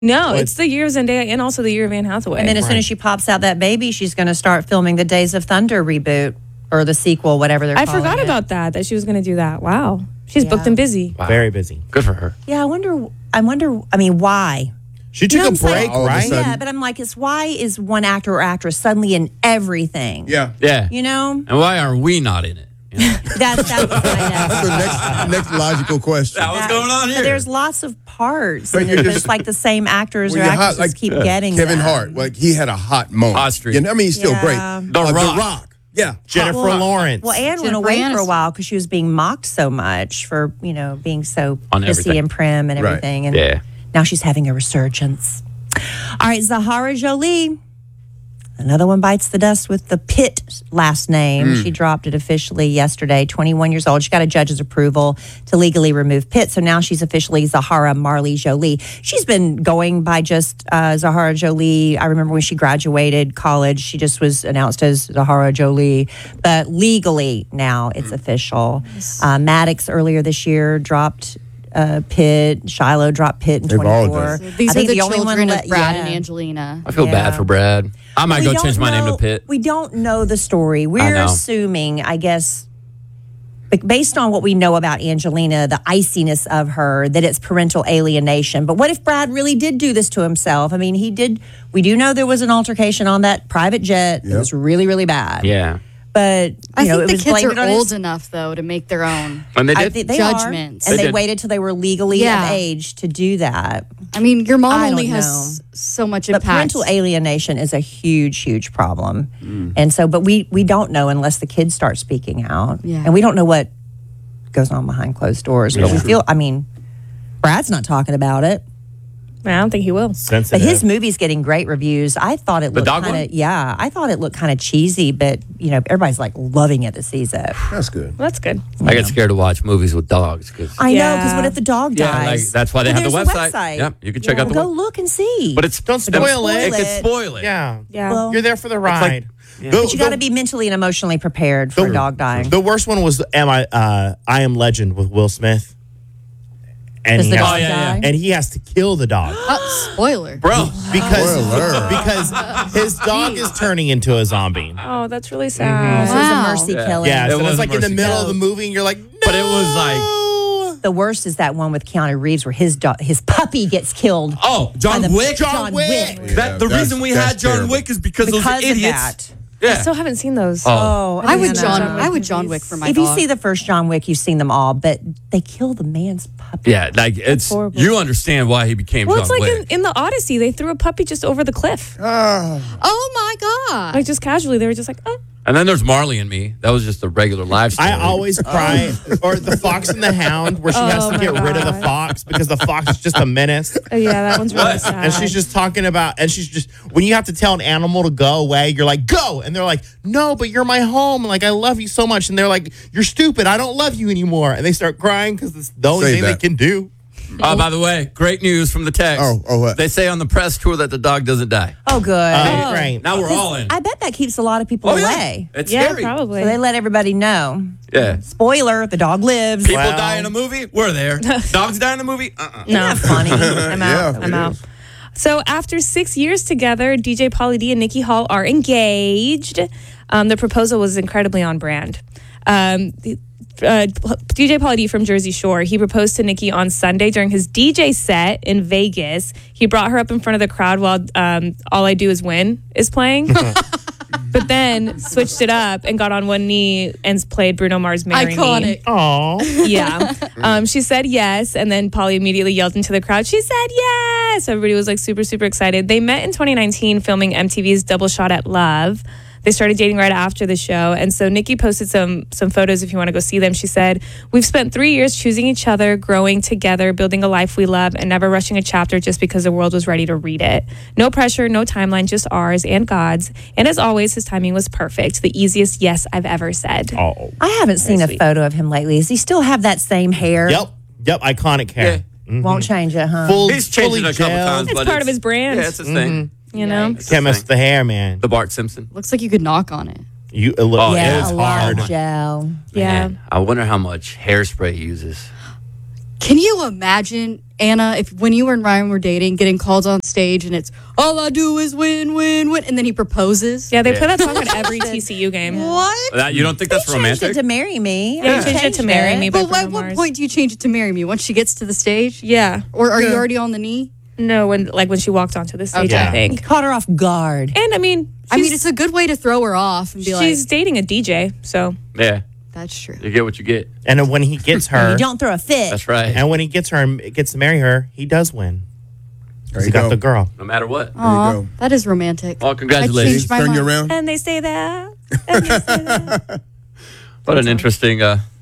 No, it's the year of Zendaya and also the year of Anne Hathaway. And then as soon as she pops out that baby, she's going to start filming the Days of Thunder reboot or the sequel, whatever they're calling it. I forgot about that she was going to do that. Wow. She's booked and busy. Wow. Very busy. Good for her. Yeah, I wonder, I mean, why? She took a break, right? Yeah, but I'm like, why is one actor or actress suddenly in everything? Yeah. Yeah. You know? And why are we not in it? That's the next logical question. What's going on here? There's lots of parts, But and you're it's just- like the same actors or When you're hot, actresses keep getting Kevin them. Hart, like he had a hot moment. Hot streak. You know, I mean, he's still Yeah. great. The The Rock. Rock. Yeah. Jennifer Lawrence. Well, Anne went Jennifer away for a Aniston. while because she was being mocked so much for, being so On prissy everything. and prim and Right. everything. And Yeah. now she's having a resurgence. All right, Zahara Jolie. Another one bites the dust with the Pitt last name. She dropped it officially yesterday, 21 years old. She got a judge's approval to legally remove Pitt. So now she's officially Zahara Marley Jolie. She's been going by just Zahara Jolie. I remember when she graduated college, she just was announced as Zahara Jolie. But legally now it's official. Maddox earlier this year dropped Pitt. Shiloh dropped Pitt in They've all 24. done. These I are think the only one children let- of Brad yeah. and Angelina. I feel bad for Brad. I might We go don't change my name know- to Pitt. We don't know the story. We're know. assuming, I guess, based on what we know about Angelina, the iciness of her, that it's parental alienation. But what if Brad really did do this to himself? I mean, he did. We do know there was an altercation on that private jet. It was really, really bad. Yeah. But I think it the was kids blamed are on old his- enough, though, to make their own. And they I did. think they Judgments. are, and They they did. waited till they were legally Yeah. of age to do that. I mean, your mom I only don't has so much But impact. parental alienation is a huge, huge problem. And so, but we don't know unless the kids start speaking out. Yeah. And we don't know what goes on behind closed doors. But we feel, Brad's not talking about it. I don't think he will. But Sensitive. his movie's getting great reviews. I thought it looked dog kind one? of, I thought it looked kind of cheesy, but, everybody's like loving it that sees it. That's good. Well, that's good. I get scared to watch movies with dogs because I know, because Yeah. what if the dog Yeah, dies? like, that's why they have the there's a website. Yep, you can check out the Go web- look and see. but it's Don't spoil it. It could spoil it. Yeah. Yeah. Well, You're there for the ride. but you got to be mentally and emotionally prepared for a dog dying. The worst one was I Am Legend with Will Smith. And Does he, the has, dog die? and he has to kill the dog Spoiler. Bro. because his dog is turning into a zombie. Oh, that's really sad. So it was Wow. a mercy killing. Yeah, It so was it's a like in the mercy middle kill. of the movie, and you're like, no. But it was like, The worst is that one with Keanu Reeves where his puppy gets killed. oh, John by the- Wick. John Wick. That the that's- reason we that's had John terrible. Wick is because those Because of idiots. that. I Yeah. still haven't seen those. Oh. I would John Wick John Wick for my If dog. you see the first John Wick, you've seen them all, but they kill the man's puppy. Yeah, like it's horrible. you understand why he became Well, John it's like Wick. in the Odyssey, they threw a puppy just over the cliff. oh my god! Like just casually, they were just like, oh. And then there's Marley and Me. That was just a regular live story. I always cry. Or the Fox and the Hound, where she has to my get rid of the God. fox because the fox is just a menace. Oh, yeah, that one's really What? sad. And she's just talking about, and she's just, when you have to tell an animal to go away, you're like, go. And they're like, no, but you're my home. Like, I love you so much. And they're like, you're stupid. I don't love you anymore. And they start crying because it's the only Say thing that. they can do. By the way, great news from the text. Oh, what? They say on the press tour that the dog doesn't die. Oh, good. Great. Now we're all in. I bet that keeps a lot of people Oh, yeah. away. It's yeah, scary. probably. So they let everybody know. Yeah. Spoiler, the dog lives. People Well- die in a movie, we're there. Dogs die in a movie, no, Isn't that funny? I'm out. Yeah, I'm it out. is. So after 6 years together, DJ Pauly D and Nikki Hall are engaged. The proposal was incredibly on brand. DJ Pauly D from Jersey Shore, he proposed to Nikki on Sunday during his DJ set in Vegas. He brought her up in front of the crowd while All I Do Is Win is playing. But then switched it up and got on one knee and played Bruno Mars' Marry Me. Iconic. Aw. Yeah. She said yes. And then Polly immediately yelled into the crowd, she said yes. Everybody was like super, super excited. They met in 2019 filming MTV's Double Shot at Love. They started dating right after the show. And so Nikki posted some photos if you want to go see them. She said, we've spent 3 years choosing each other, growing together, building a life we love, and never rushing a chapter just because the world was ready to read it. No pressure, no timeline, just ours and God's. And as always, his timing was perfect. The easiest yes I've ever said. Oh. I haven't seen a sweet. photo of him lately. Does he still have that same hair? Yep. Iconic hair. Won't change it, huh? He's changed it a couple times. It's but part of his brand. Yeah, it's his thing. You know? Can't mess with the hair, man. The Bart Simpson. Looks like you could knock on it. It yeah, is a lot hard. of gel. Yeah. Man, I wonder how much hairspray he uses. Can you imagine Anna, when you and Ryan were dating, getting called on stage and it's all I do is win, win, win, and then he proposes? Yeah, they play that song at every TCU game. What? You don't think that's They changed romantic? it to Marry Me. Yeah, you changed it to Marry Me. But at what point do you change it to Marry Me? Once she gets to the stage? Yeah. Or are you already on the knee? No, when she walked onto the stage, Okay. I think. Caught her off guard. And I mean, it's a good way to throw her off and be like, she's dating a DJ, so Yeah. that's true. You get what you get. And when he gets her, You don't throw a fit. That's right. and when he gets her and gets to marry her, he does win. There He you got go. the girl. No matter what. Aw, go. that is romantic. Well, I congratulations. changed my Turn you mind. around. and they say that. And they say that. What an interesting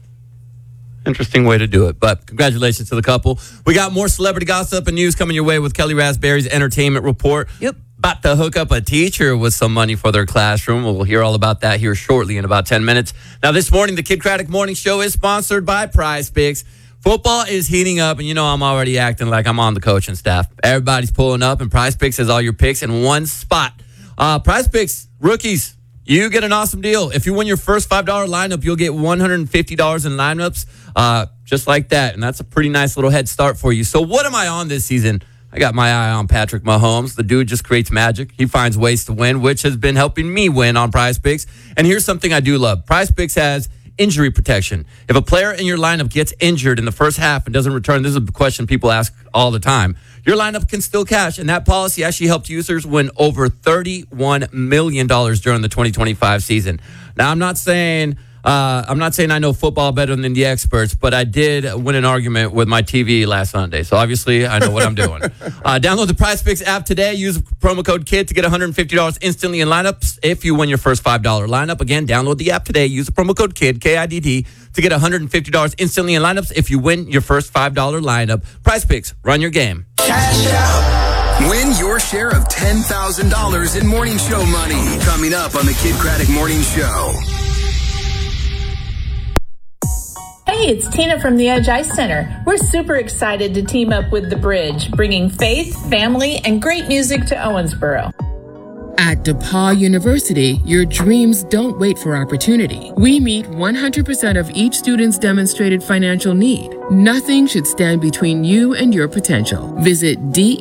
way to do it. But congratulations to the couple. We got more celebrity gossip and news coming your way with Kelly Raspberry's Entertainment Report. Yep. About to hook up a teacher with some money for their classroom. We'll hear all about that here shortly in about 10 minutes. Now, this morning, the Kid Craddock Morning Show is sponsored by Prize Picks. Football is heating up, and you know I'm already acting like I'm on the coaching staff. Everybody's pulling up, and Prize Picks has all your picks in one spot. Prize Picks, rookies, you get an awesome deal. If you win your first $5 lineup, you'll get $150 in lineups, just like that. And that's a pretty nice little head start for you. So what am I on this season? I got my eye on Patrick Mahomes. The dude just creates magic. He finds ways to win, which has been helping me win on Prize Picks. And here's something I do love. Prize Picks has injury protection. If a player in your lineup gets injured in the first half and doesn't return, this is a question people ask all the time, your lineup can still cash. And that policy actually helped users win over $31 million during the 2025 season. Now, I'm not saying I know football better than the experts, but I did win an argument with my TV last Sunday. So obviously I know what I'm doing. Download the Prize Picks app today. Use promo code KID to get $150 instantly in lineups if you win your first $5 lineup. Again, download the app today. Use the promo code KID, KIDD, to get $150 instantly in lineups if you win your first $5 lineup. Prize Picks, run your game. Cash out. Win your share of $10,000 in morning show money. Coming up on the Kid Craddock Morning Show. Hey, it's Tina from the Edge Ice Center. We're super excited to team up with The Bridge, bringing faith, family, and great music to Owensboro. At DePaul University, your dreams don't wait for opportunity. We meet 100% of each student's demonstrated financial need. Nothing should stand between you and your potential. Visit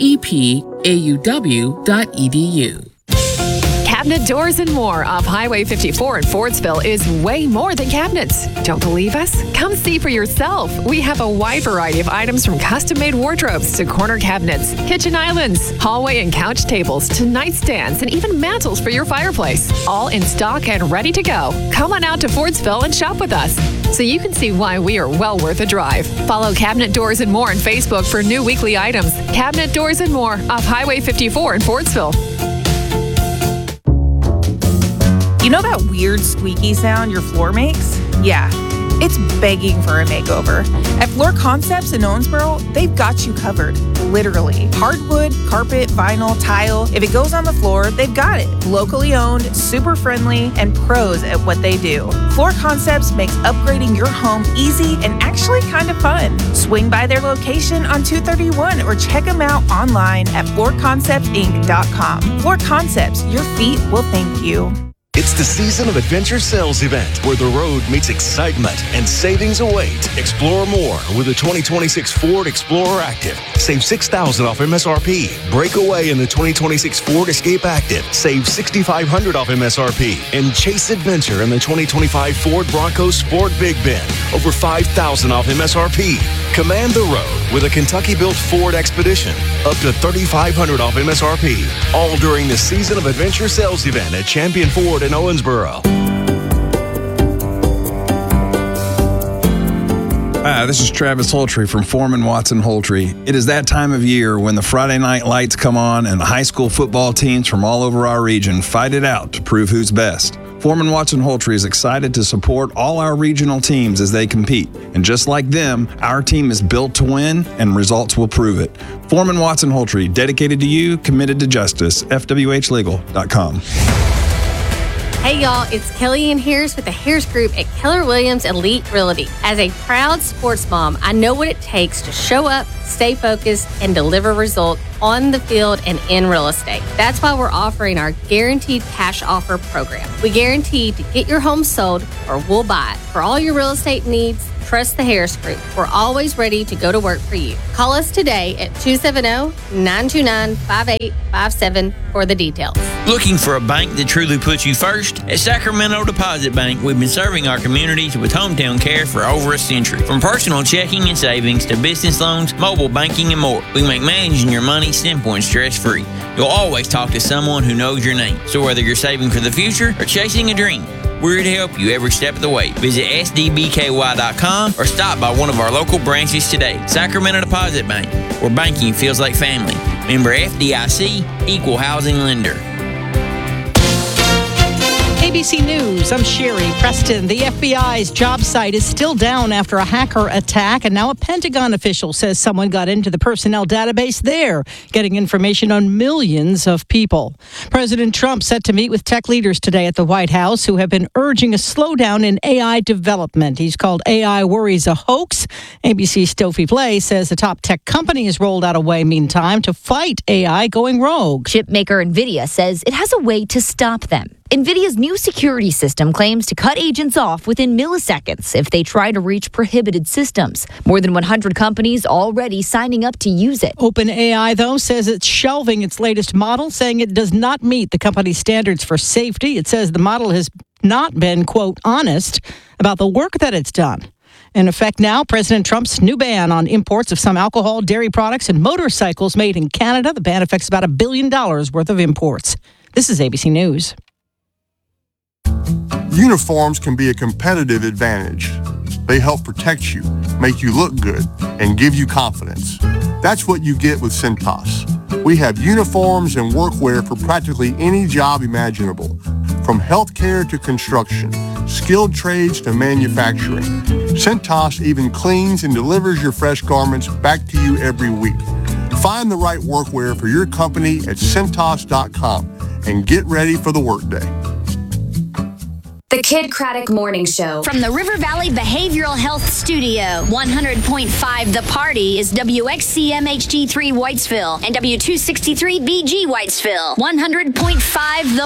depauw.edu. Cabinet Doors and More off Highway 54 in Fordsville is way more than cabinets. Don't believe us? Come see for yourself. We have a wide variety of items from custom-made wardrobes to corner cabinets, kitchen islands, hallway and couch tables to nightstands, and even mantles for your fireplace. All in stock and ready to go. Come on out to Fordsville and shop with us so you can see why we are well worth a drive. Follow Cabinet Doors and More on Facebook for new weekly items. Cabinet Doors and More off Highway 54 in Fordsville. You know that weird squeaky sound your floor makes? Yeah, it's begging for a makeover. At Floor Concepts in Owensboro, they've got you covered, literally. Hardwood, carpet, vinyl, tile. If it goes on the floor, they've got it. Locally owned, super friendly, and pros at what they do. Floor Concepts makes upgrading your home easy and actually kind of fun. Swing by their location on 231 or check them out online at floorconceptinc.com. Floor Concepts, your feet will thank you. It's the season of Adventure Sales Event, where the road meets excitement and savings await. Explore more with the 2026 Ford Explorer Active. Save $6,000 off MSRP. Break away in the 2026 Ford Escape Active. Save $6,500 off MSRP. And chase adventure in the 2025 Ford Bronco Sport Big Bend. Over $5,000 off MSRP. Command the road with a Kentucky-built Ford Expedition. Up to $3,500 off MSRP. All during the season of Adventure Sales Event at Champion Ford in Owensboro. Hi, this is Travis Holtry from Foreman Watson Holtry. It is that time of year when the Friday night lights come on and the high school football teams from all over our region fight it out to prove who's best. Foreman Watson Holtry is excited to support all our regional teams as they compete. And just like them, our team is built to win and results will prove it. Foreman Watson Holtry, dedicated to you, committed to justice. FWHlegal.com. Hey y'all, it's Kelly Ann Harris with the Harris Group at Keller Williams Elite Realty. As a proud sports mom, I know what it takes to show up, stay focused, and deliver results on the field and in real estate. That's why we're offering our Guaranteed Cash Offer program. We guarantee to get your home sold or we'll buy it. For all your real estate needs, trust the Harris Group. We're always ready to go to work for you. Call us today at 270-929-5857 for the details. Looking for a bank that truly puts you first? At Sacramento Deposit Bank, we've been serving our communities with hometown care for over a century. From personal checking and savings to business loans, mobile banking, and more, we make managing your money simple and stress-free. You'll always talk to someone who knows your name. So whether you're saving for the future or chasing a dream, we're here to help you every step of the way. Visit sdbky.com or stop by one of our local branches today. Sacramento Deposit Bank, where banking feels like family. Member FDIC, Equal Housing Lender. ABC News, I'm Sherry Preston. The FBI's job site is still down after a hacker attack, and now a Pentagon official says someone got into the personnel database there, getting information on millions of people. President Trump set to meet with tech leaders today at the White House who have been urging a slowdown in AI development. He's called AI worries a hoax. ABC's Stofie Play says the top tech company has rolled out a way, meantime, to fight AI going rogue. Chipmaker NVIDIA says it has a way to stop them. NVIDIA's new security system claims to cut agents off within milliseconds if they try to reach prohibited systems. More than 100 companies already signing up to use it. OpenAI, though, says it's shelving its latest model, saying it does not meet the company's standards for safety. It says the model has not been, quote, honest about the work that it's done. In effect now, President Trump's new ban on imports of some alcohol, dairy products, and motorcycles made in Canada. The ban affects about $1 billion worth of imports. This is ABC News. Uniforms can be a competitive advantage. They help protect you, make you look good, and give you confidence. That's what you get with Cintas. We have uniforms and workwear for practically any job imaginable, from healthcare to construction, skilled trades to manufacturing. Cintas even cleans and delivers your fresh garments back to you every week. Find the right workwear for your company at Cintas.com and get ready for the workday. The Kid Craddock Morning Show from the River Valley Behavioral Health Studio. 100.5 The Party is WXCM HD3 Whitesville and W263BG Whitesville. 100.5 The